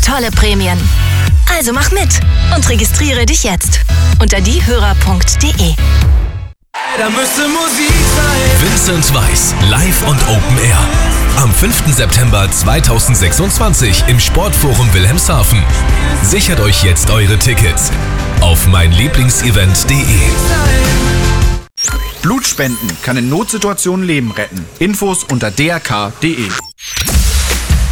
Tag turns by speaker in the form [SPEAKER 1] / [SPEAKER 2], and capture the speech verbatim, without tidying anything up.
[SPEAKER 1] tolle Prämien. Also mach mit und registriere dich jetzt unter diehörer punkt de.
[SPEAKER 2] Da müsste Musik sein.
[SPEAKER 3] Vincent Weiss, live und Open Air. Am fünften September zweitausendsechsundzwanzig im Sportforum Wilhelmshaven. Sichert euch jetzt eure Tickets auf meinlieblingsevent punkt de.
[SPEAKER 4] Blutspenden kann in Notsituationen Leben retten. Infos unter d r k punkt de.